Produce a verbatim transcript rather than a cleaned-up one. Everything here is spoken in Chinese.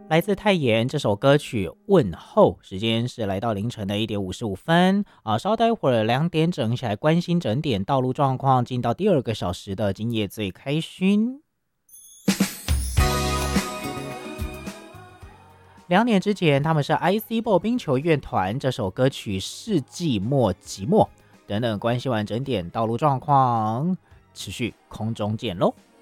来自泰妍这首歌曲问候，时间是来到凌晨的一点五十五分啊，稍待会儿两点整一起来关心整点道路状况，进到第二个小时的今夜最开勋。两点之前他们是 I C 爆冰球乐团，这首歌曲世纪末寂寞等等，关系完整点道路状况，持续空中见喽。